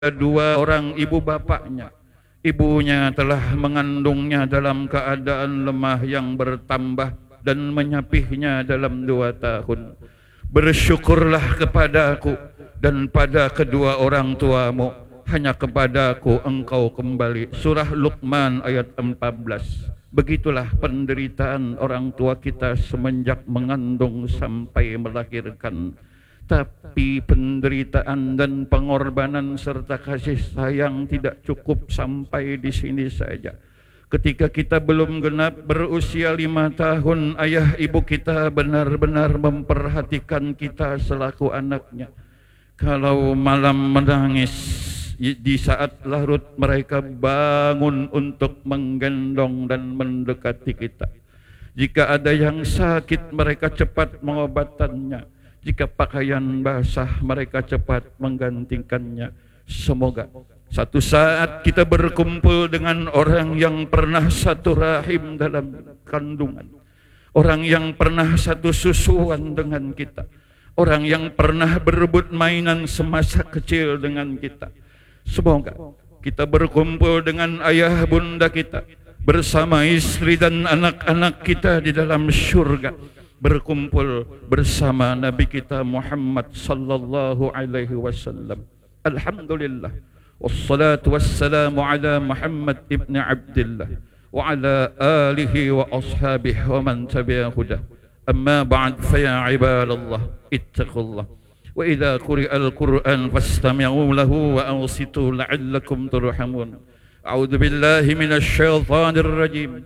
dua orang ibu bapaknya. Ibunya telah mengandungnya dalam keadaan lemah yang bertambah dan menyapihnya dalam 2 tahun. Bersyukurlah kepadaku dan pada kedua orang tuamu, hanya kepadaku engkau kembali. Surah Luqman ayat 14. Begitulah penderitaan orang tua kita semenjak mengandung sampai melahirkan. Tapi penderitaan dan pengorbanan serta kasih sayang tidak cukup sampai di sini saja. Ketika kita belum genap berusia 5 tahun, ayah ibu kita benar-benar memperhatikan kita selaku anaknya. Kalau malam menangis, di saat larut mereka bangun untuk menggendong dan mendekati kita. Jika ada yang sakit, mereka cepat mengobatannya. Jika pakaian basah, mereka cepat menggantikannya. Semoga satu saat kita berkumpul dengan orang yang pernah satu rahim dalam kandungan, orang yang pernah satu susuan dengan kita, orang yang pernah berebut mainan semasa kecil dengan kita. Semoga kita berkumpul dengan ayah bunda kita bersama istri dan anak-anak kita di dalam syurga, berkumpul bersama Nabi kita Muhammad sallallahu alaihi wasallam. Alhamdulillah, wassalatu wassalamu ala Muhammad ibn Abdullah wa ala alihi wa ashabihi wa man tabi'ahu hudah. Amma ba'd, fa ya ibadallah ittaqullah wa idza quri'al Qur'an fastami'u lahu wa ansitu la'allakum turhamun. A'udzu billahi minasy syaithanir rajim.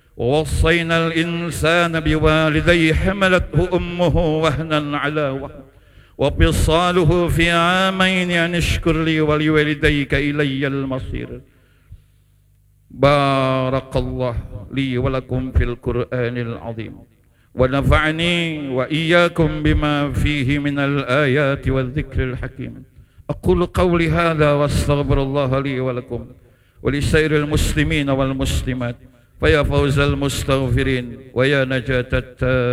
ووصينا الإنسان بوالديه حملته أمه وهنا على وهن وفصاله في عامين أن اشكر لي ولوالديك إلي المصير. بارك الله لي ولكم في القرآن العظيم ونفعني وإياكم بما فيه من الآيات والذكر الحكيم. أقول قولي هذا واستغفر الله لي ولكم ولسائر المسلمين والمسلمات. فيا فوز المستغفرين ويا نجاة التائبين.